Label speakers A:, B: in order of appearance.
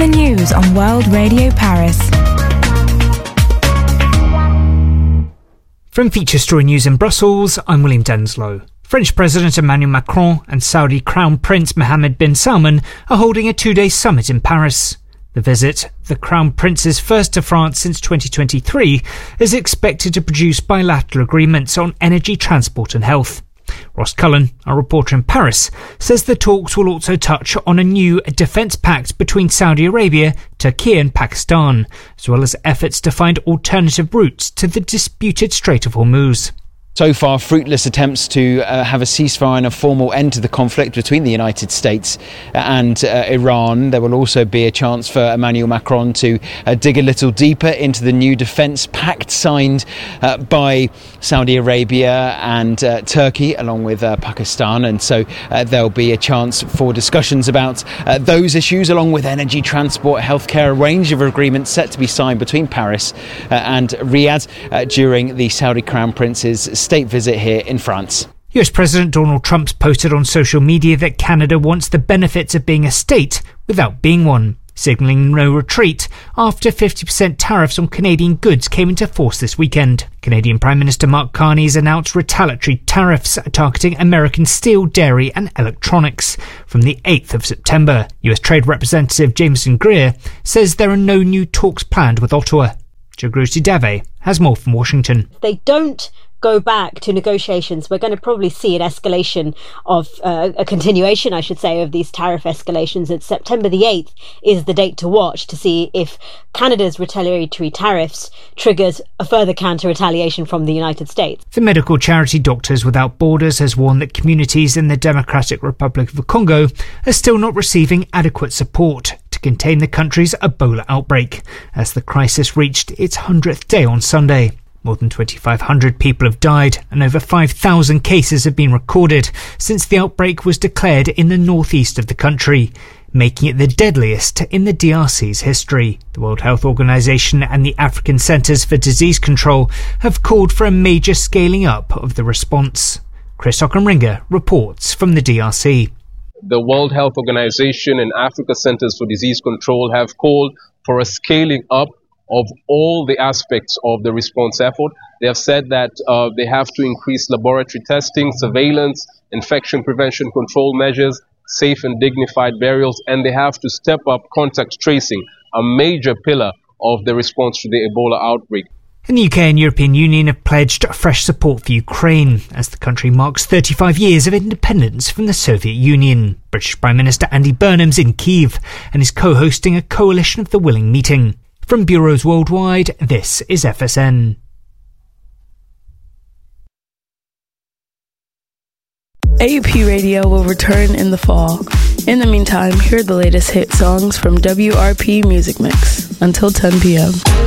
A: the news on World Radio Paris.
B: From Feature Story News in Brussels, I'm William Denslow. French President Emmanuel Macron and Saudi Crown Prince Mohammed bin Salman are holding a two-day summit in Paris. The visit, the Crown Prince's first to France since 2023, is expected to produce bilateral agreements on energy, transport and health. Ross Cullen, our reporter in Paris, says the talks will also touch on a new defence pact between Saudi Arabia, Turkey and Pakistan, as well as efforts to find alternative routes to the disputed Strait of Hormuz.
C: So far, fruitless attempts to have a ceasefire and a formal end to the conflict between the United States and Iran. There will also be a chance for Emmanuel Macron to dig a little deeper into the new defence pact signed by Saudi Arabia and Turkey, along with Pakistan. And so there'll be a chance for discussions about those issues, along with energy, transport, healthcare, a range of agreements set to be signed between Paris and Riyadh during the Saudi Crown Prince's state visit here in France.
B: US President Donald Trump's posted on social media that Canada wants the benefits of being a state without being one, signalling no retreat after 50% tariffs on Canadian goods came into force this weekend. Canadian Prime Minister Mark Carney has announced retaliatory tariffs targeting American steel, dairy and electronics from the 8th of September. US Trade Representative Jameson Greer says there are no new talks planned with Ottawa. Jagruti Dave has more from Washington.
D: They don't go back to negotiations. We're going to probably see an escalation of a continuation, I should say, of these tariff escalations. And September the 8th is the date to watch to see if Canada's retaliatory tariffs triggers a further counter-retaliation from the United States.
B: The medical charity Doctors Without Borders has warned that communities in the Democratic Republic of the Congo are still not receiving adequate support to contain the country's Ebola outbreak, as the crisis reached its 100th day on Sunday. More than 2,500 people have died and over 5,000 cases have been recorded since the outbreak was declared in the northeast of the country, making it the deadliest in the DRC's history. The World Health Organization and the African Centers for Disease Control have called for a major scaling up of the response. Chris Ockenringer reports from the DRC.
E: The World Health Organization and Africa Centers for Disease Control have called for a scaling up of all the aspects of the response effort. They have said that they have to increase laboratory testing, surveillance, infection prevention control measures, safe and dignified burials, and they have to step up contact tracing, a major pillar of the response to the Ebola outbreak.
B: And the UK and European Union have pledged fresh support for Ukraine as the country marks 35 years of independence from the Soviet Union. British Prime Minister Andy Burnham's in Kyiv and is co-hosting a Coalition of the Willing meeting. From bureaus worldwide, this is FSN.
F: AUP Radio will return in the fall. In the meantime, hear the latest hit songs from WRP Music Mix until 10 p.m.